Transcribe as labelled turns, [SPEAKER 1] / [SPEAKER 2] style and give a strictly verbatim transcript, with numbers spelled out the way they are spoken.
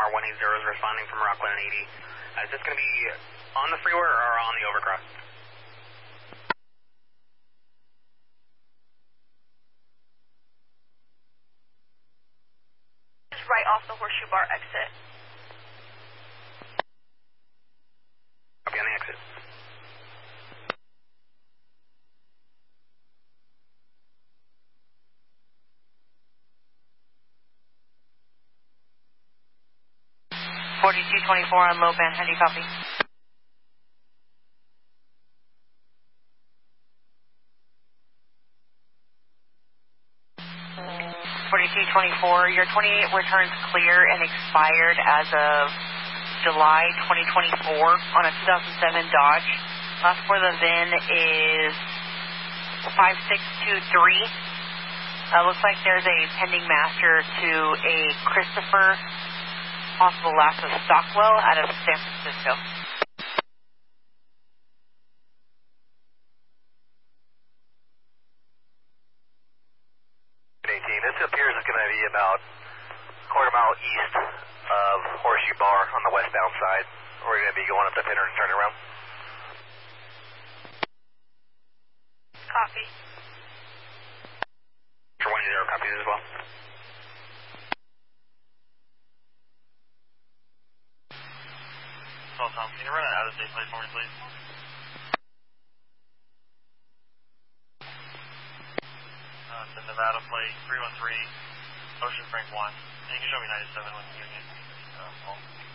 [SPEAKER 1] R one eighty is responding from Rockland and eighty. Uh, is this going to be on the freeway or on the overcross?
[SPEAKER 2] Just right off the Horseshoe Bar exit.
[SPEAKER 1] Okay, on the exit.
[SPEAKER 3] forty-two twenty-four on low band, how do you copy? forty-two twenty-four, your twenty-eight returns clear and expired as of July twenty twenty-four on a two thousand seven Dodge. Last for the V I N is five six two three. Uh, looks like there's a pending master to a Christopher Possible last of Stockwell out of San Francisco.
[SPEAKER 4] eighteen, this appears it's going to be about a quarter mile east of Horseshoe Bar on the westbound side. We're going to be going up the pinner and turning around.
[SPEAKER 2] Copy.
[SPEAKER 1] For one eighty copies as well.
[SPEAKER 5] Well, Tom, can you run an out-of-state plate for me, please? Uh, the Nevada plate, three one three, Ocean Frank one. And you can show me ninety-seven when you need it. Uh,